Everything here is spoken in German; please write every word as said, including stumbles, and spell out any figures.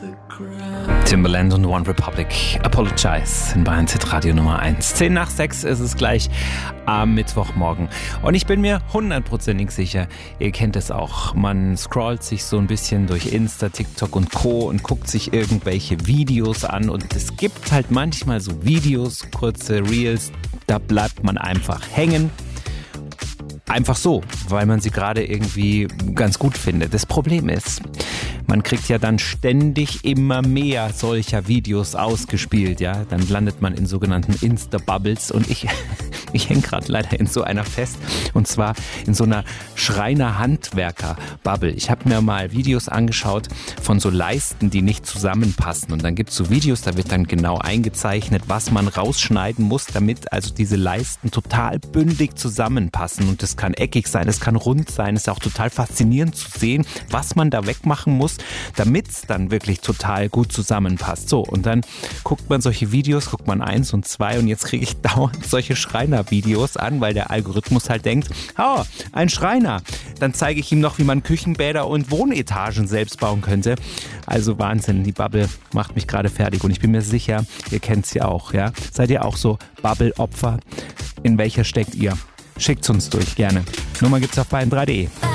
Timbaland und One Republic, Apologize in Bayern Hit Radio Nummer eins. Zehn nach sechs ist es gleich am Mittwochmorgen. Und ich bin mir hundertprozentig sicher, ihr kennt es auch. Man scrollt sich so ein bisschen durch Insta, TikTok und Co. und guckt sich irgendwelche Videos an. Und es gibt halt manchmal so Videos, kurze Reels, da bleibt man einfach hängen. Einfach so, weil man sie gerade irgendwie ganz gut findet. Das Problem ist, man kriegt ja dann ständig immer mehr solcher Videos ausgespielt, ja. Dann landet man in sogenannten Insta-Bubbles und ich, ich hänge gerade leider in so einer fest und zwar in so einer Schreiner-Handwerker-Bubble. Ich habe mir mal Videos angeschaut von so Leisten, die nicht zusammenpassen und dann gibt es so Videos, da wird dann genau eingezeichnet, was man rausschneiden muss, damit also diese Leisten total bündig zusammenpassen und das kann eckig sein, es kann rund sein, es ist auch total faszinierend zu sehen, was man da wegmachen muss, damit es dann wirklich total gut zusammenpasst. So, und dann guckt man solche Videos, guckt man eins und zwei und jetzt kriege ich dauernd solche Schreiner-Videos an, weil der Algorithmus halt denkt, oh, ein Schreiner. Dann zeige ich ihm noch, wie man Küchenbäder und Wohnetagen selbst bauen könnte. Also Wahnsinn, die Bubble macht mich gerade fertig und ich bin mir sicher, ihr kennt sie auch, ja? Seid ihr auch so Bubble-Opfer? In welcher steckt ihr? Schickt's uns durch, gerne. Nummer gibt's auf bayern drei punkt de.